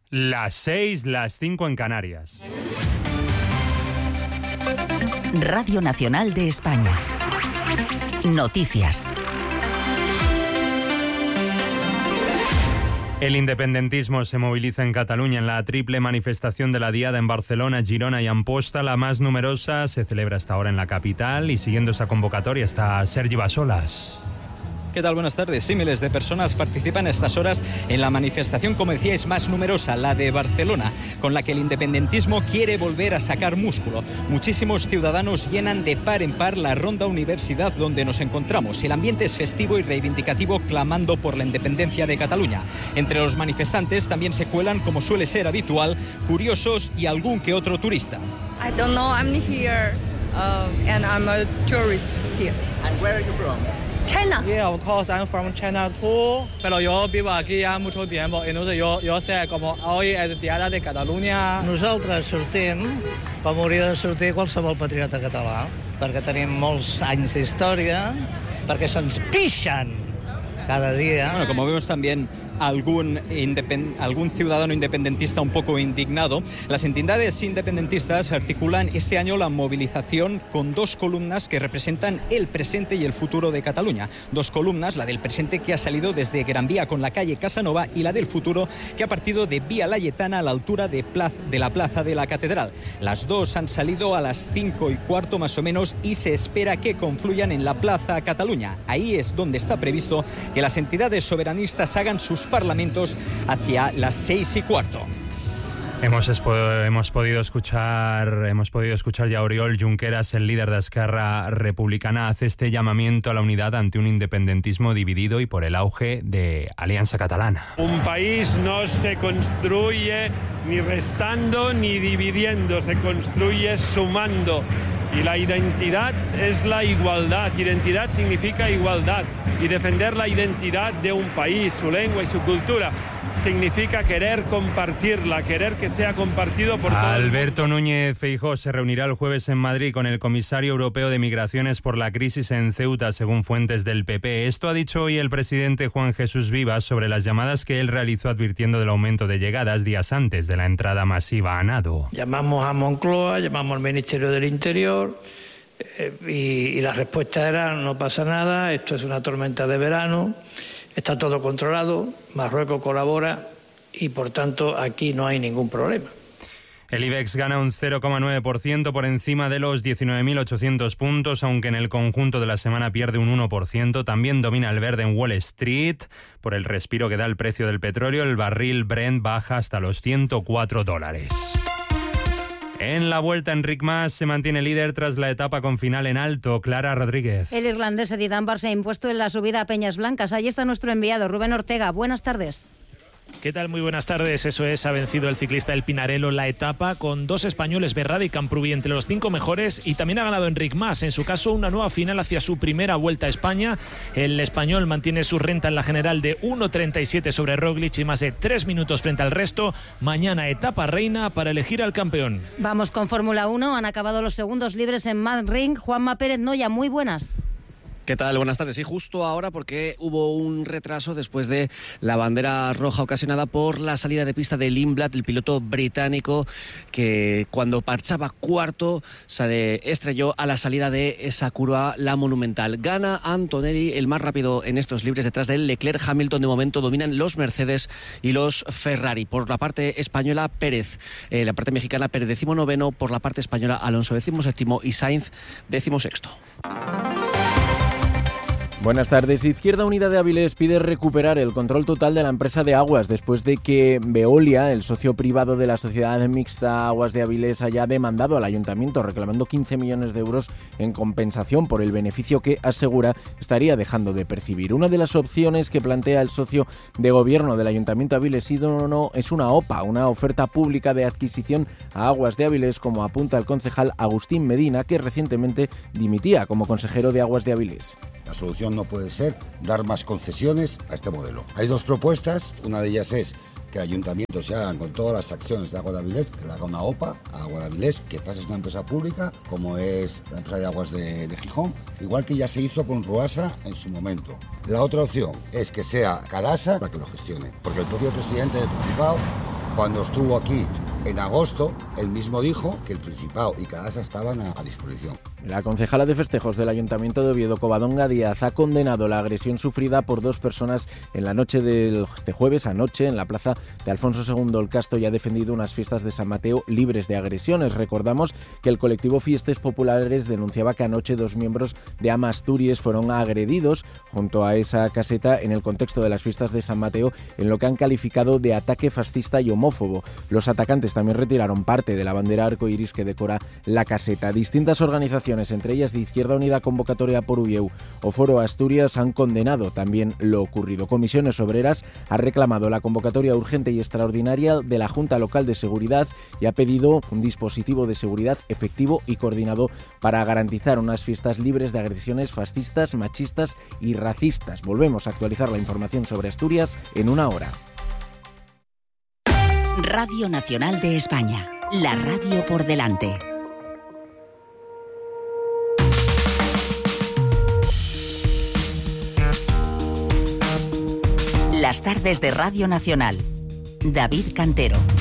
Las 6, las 5 en Canarias. Radio Nacional de España. Noticias. El independentismo se moviliza en Cataluña en la triple manifestación de la Diada en Barcelona, Girona y Amposta. La más numerosa se celebra hasta ahora en la capital y siguiendo esa convocatoria está Sergi Basolas. ¿Qué tal? Buenas tardes. Sí, miles de personas participan a estas horas en la manifestación, como decíais, más numerosa, la de Barcelona, con la que el independentismo quiere volver a sacar músculo. Muchísimos ciudadanos llenan de par en par la Ronda Universidad donde nos encontramos. El ambiente es festivo y reivindicativo, clamando por la independencia de Cataluña. Entre los manifestantes también se cuelan, como suele ser habitual, curiosos y algún que otro turista. I don't know, I'm here and I'm a tourist here. And where are you from? China. Yeah, of course, I'm from China too. Pero yo vivo aquí ya mucho tiempo. Entonces yo sé como hoy es Diada de Catalunya. Nosaltres sortim com hauria de sortir qualsevol patriota català, perquè tenim molts anys d'història, perquè se'ns pixen cada día. Bueno, como vemos también algún ciudadano independentista un poco indignado. Las entidades independentistas articulan este año la movilización con dos columnas que representan el presente y el futuro de Cataluña. Dos columnas, la del presente que ha salido desde Gran Vía con la calle Casanova y la del futuro que ha partido de Vía Layetana a la altura de la plaza de la Catedral. Las dos han salido a las 5:15 más o menos y se espera que confluyan en la Plaza Cataluña. Ahí es donde está previsto que las entidades soberanistas hagan sus parlamentos hacia las 6:15. Hemos podido escuchar ya a Oriol Junqueras, el líder de Esquerra Republicana, hace este llamamiento a la unidad ante un independentismo dividido y por el auge de Alianza Catalana. Un país no se construye ni restando ni dividiendo, se construye sumando. Y la identidad es la igualdad. Identidad significa igualdad. Y defender la identidad de un país, su lengua y su cultura, significa querer compartirla, querer que sea compartido por todos. Alberto Núñez Feijóo se reunirá el jueves en Madrid con el comisario europeo de Migraciones por la crisis en Ceuta, según fuentes del PP. Esto ha dicho hoy el presidente Juan Jesús Vivas sobre las llamadas que él realizó advirtiendo del aumento de llegadas días antes de la entrada masiva a nado. Llamamos a Moncloa, llamamos al Ministerio del Interior y la respuesta era: no pasa nada, esto es una tormenta de verano. Está todo controlado, Marruecos colabora y, por tanto, aquí no hay ningún problema. El IBEX gana un 0,9% por encima de los 19.800 puntos, aunque en el conjunto de la semana pierde un 1%. También domina el verde en Wall Street. Por el respiro que da el precio del petróleo, el barril Brent baja hasta los $104. En la Vuelta, Enric Mas se mantiene líder tras la etapa con final en alto. Clara Rodríguez. El irlandés Eddie Dunbar se ha impuesto en la subida a Peñas Blancas. Allí está nuestro enviado, Rubén Ortega. Buenas tardes. ¿Qué tal? Muy buenas tardes. Eso es, ha vencido el ciclista del Pinarello la etapa con dos españoles, Berrada y Camprubí, entre los 5 mejores, y también ha ganado Enric Mas, en su caso una nueva final hacia su primera Vuelta a España. El español mantiene su renta en la general de 1.37 sobre Roglic y más de 3 minutos frente al resto. Mañana etapa reina para elegir al campeón. Vamos con Fórmula 1, han acabado los segundos libres en Madrid. Juanma Pérez Noya, muy buenas. ¿Qué tal? Buenas tardes. Sí, justo ahora porque hubo un retraso después de la bandera roja ocasionada por la salida de pista de Lindblad, el piloto británico que cuando marchaba cuarto se estrelló a la salida de esa curva, la Monumental. Gana Antonelli, el más rápido en estos libres, detrás de él Leclerc. Hamilton de momento dominan los Mercedes y los Ferrari. Por la parte española, Pérez. La parte mexicana, Pérez 19º. Por la parte española, Alonso 17º y Sainz 16º. Buenas tardes. Izquierda Unida de Avilés pide recuperar el control total de la empresa de aguas después de que Veolia, el socio privado de la sociedad mixta Aguas de Avilés, haya demandado al ayuntamiento reclamando 15 millones de euros en compensación por el beneficio que asegura estaría dejando de percibir. Una de las opciones que plantea el socio de gobierno del ayuntamiento avilesino es una OPA, una oferta pública de adquisición a Aguas de Avilés, como apunta el concejal Agustín Medina, que recientemente dimitía como consejero de Aguas de Avilés. La solución no puede ser dar más concesiones a este modelo. Hay dos propuestas, una de ellas es que el ayuntamiento se hagan con todas las acciones de Aguas de Avilés, que le haga una OPA a Aguas de Avilés, que pase a una empresa pública, como es la empresa de aguas de Gijón, igual que ya se hizo con Ruasa en su momento. La otra opción es que sea Cadasa para que lo gestione, porque el propio presidente del Principado Cuando estuvo aquí en agosto, él mismo dijo que el Principado y Cadasa estaban a disposición. La concejala de festejos del Ayuntamiento de Oviedo, Covadonga Díaz, ha condenado la agresión sufrida por 2 personas en la noche de este jueves anoche en la plaza de Alfonso II el Casto y ha defendido unas fiestas de San Mateo libres de agresiones. Recordamos que el colectivo Fiestes Populares denunciaba que anoche 2 miembros de AMA Asturias fueron agredidos junto a esa caseta en el contexto de las fiestas de San Mateo en lo que han calificado de ataque fascista y homófobo. Los atacantes también retiraron parte de la bandera arcoiris que decora la caseta. Distintas organizaciones, entre ellas de Izquierda Unida Convocatoria por Uvieu o Foro Asturias, han condenado también lo ocurrido. Comisiones Obreras ha reclamado la convocatoria urgente y extraordinaria de la Junta Local de Seguridad y ha pedido un dispositivo de seguridad efectivo y coordinado para garantizar unas fiestas libres de agresiones fascistas, machistas y racistas. Volvemos a actualizar la información sobre Asturias en una hora. Radio Nacional de España, la radio por delante. Las tardes de Radio Nacional. David Cantero.